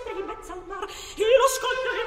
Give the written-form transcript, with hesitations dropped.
sempre in mezzo al mar, e lo scoglio